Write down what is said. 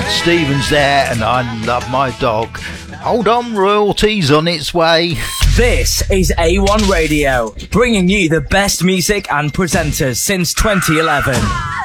Stevens there, and I love my dog. Hold on, royalties on its way. This is A1 Radio, bringing you the best music and presenters since 2011.